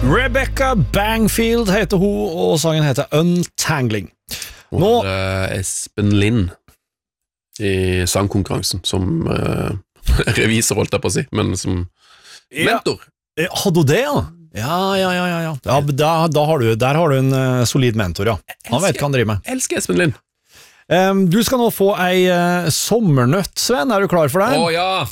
Rebecca Bangfield heter hun, og sangen heter Untangling. Nå Espen Lind i sangkonkurransen som revisor, holdt jeg på å si, men som mentor. Hadde du det, ja? Ja, der har du en solid mentor, ja. Han vet hva han driver med. Jeg elsker Espen Lind. Du skal nå få ei sommernøtt, Sven. Er du klar for det? Ja.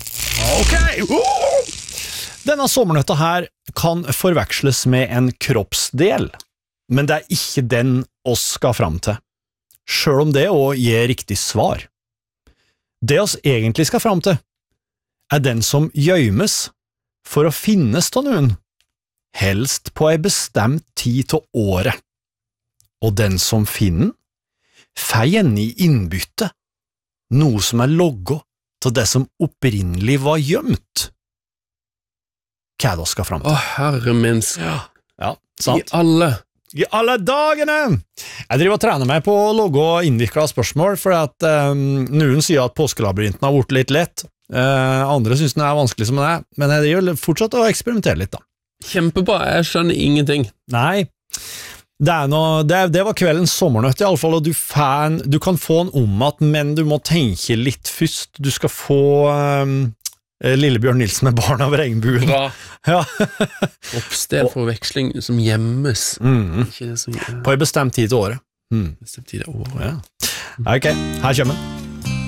Ok! Denne sommernøtta her kan forveksles med en kroppsdel, men det er ikke den oss skal fram til, selv om det også gir riktig svar. Det oss egentlig skal fram til, er den som gjøymes for å finnes av noen, helst på ei bestemt tid til året. Og den som finner, får gjerne i innbytte, noe som er logget til det som opprinnelig var gjømt. Hva da skal fram til? Herre min. Ja, sant. I alle dagene! Jeg driver og trener meg på å logge innviklet spørsmål, for at noen sier at påskelabyrinten har vært litt lett, andre synes den er vanskelig som den er, men jeg driver fortsatt å eksperimentere litt da. Kjempebra, jeg skjønner ingenting. Nei, det var kveldens sommernøtt i alle fall, og du kan få en om at, men du må tenke litt først. Du skal få Lillebjørn Nilsen med Barn av regnbuen. Bra. Ja. Oppsted for veksling som gjemmes. Ikke det som på en bestemt tid til året. Bestemt tid til året. Ja. Ok, her kommer den.